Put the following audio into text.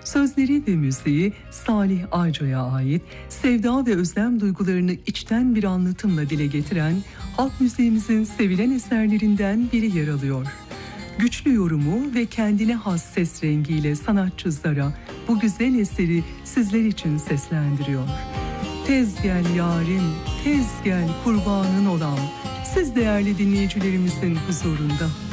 Sözleri ve müziği Salih Ayca'ya ait, sevda ve özlem duygularını içten bir anlatımla dile getiren halk müziğimizin sevilen eserlerinden biri yer alıyor. Güçlü yorumu ve kendine has ses rengiyle sanatçı Zara bu güzel eseri sizler için seslendiriyor. Tez gel yarim, tez gel kurbanın olam, siz değerli dinleyicilerimizin huzurunda.